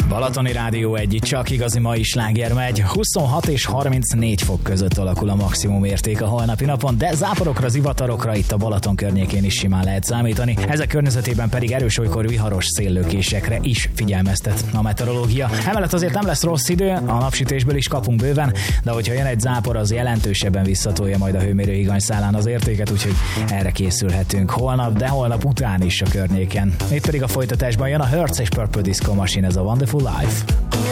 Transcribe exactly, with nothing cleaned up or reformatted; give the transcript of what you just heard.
Balatoni Rádió egy, csak igazi mai sláger megy. huszonhat és harmincnégy fok között alakul a maximum érték a holnapi napon, de záporokra, zivatarokra itt a Balaton környékén is simán lehet számítani. Ezek környezetében pedig erős, olykor viharos széllökésekre is figyelmeztet a meteorológia. Emellett azért nem lesz rossz idő, a napsütésből is kapunk bőven, de hogyha jön egy zápor, az jelentősebben visszatolja majd a hőmérő higanyszálán az értéket, úgyhogy erre készülhetünk holnap, de holnap után is a környéken. Itt pedig a folytatásban jön a Hertz és Purple Disco Machine, ez a Wonderful Life.